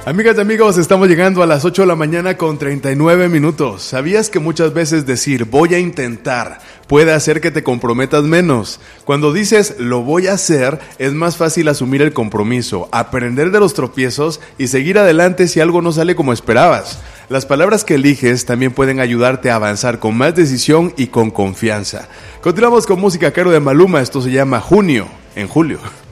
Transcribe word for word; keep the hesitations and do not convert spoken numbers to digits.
Amigas y amigos, estamos llegando a las ocho de la mañana con treinta y nueve minutos. ¿Sabías que muchas veces decir voy a intentar puede hacer que te comprometas menos? Cuando dices lo voy a hacer, es más fácil asumir el compromiso, aprender de los tropiezos y seguir adelante si algo no sale como esperabas. Las palabras que eliges también pueden ayudarte a avanzar con más decisión y con confianza. Continuamos con música a cargo de Maluma, esto se llama Junio, en julio.